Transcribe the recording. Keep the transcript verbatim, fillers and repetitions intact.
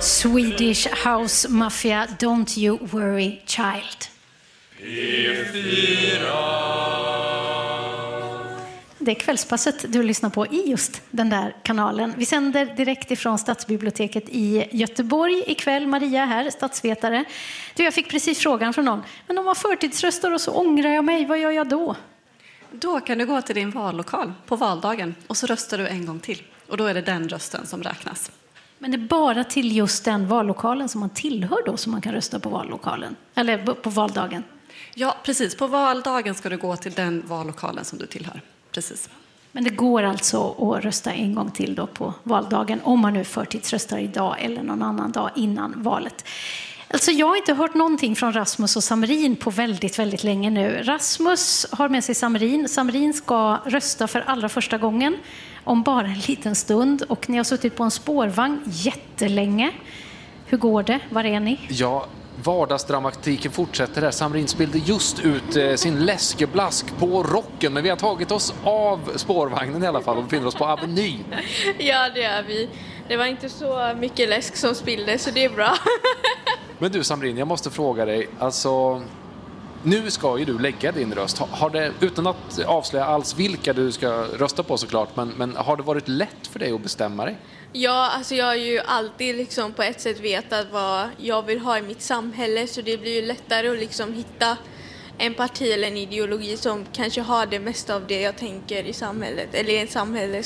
Swedish House Mafia, Don't You Worry Child. P fyra. Det är Kvällspasset du lyssnar på i just den där kanalen. Vi sänder direkt ifrån Stadsbiblioteket i Göteborg ikväll. Maria här, statsvetare. Du, jag fick precis frågan från någon. Men om man förtidsröstar och så ångrar jag mig, vad gör jag då? Då kan du gå till din vallokal på valdagen och så röstar du en gång till. Och då är det den rösten som räknas. Men det är bara till just den vallokalen som man tillhör då som man kan rösta på vallokalen? Eller på valdagen? Ja, precis. På valdagen ska du gå till den vallokalen som du tillhör. Precis. Men det går alltså att rösta en gång till då på valdagen om man nu förtidsröstar idag eller någon annan dag innan valet. Alltså jag har inte hört någonting från Rasmus och Samrin på väldigt, väldigt länge nu. Rasmus har med sig Samrin. Samrin ska rösta för allra första gången om bara en liten stund. Och ni har suttit på en spårvagn jättelänge. Hur går det? Var är ni? Ja, vardagsdramatiken fortsätter där. Samrin spelade just ut eh, sin läskeblask på rocken. Men vi har tagit oss av spårvagnen i alla fall och befinner oss på Avenyn. Ja, det är vi. Det var inte så mycket läsk som spillde, så det är bra. Men du Samrin, jag måste fråga dig. Alltså, nu ska ju du lägga din röst. Har, har det, utan att avslöja alls vilka du ska rösta på såklart, men, men har det varit lätt för dig att bestämma dig? Ja, alltså jag har ju alltid liksom på ett sätt vetat vad jag vill ha i mitt samhälle, så det blir ju lättare att liksom hitta en parti eller en ideologi som kanske har det mesta av det jag tänker i samhället, eller i en samhälle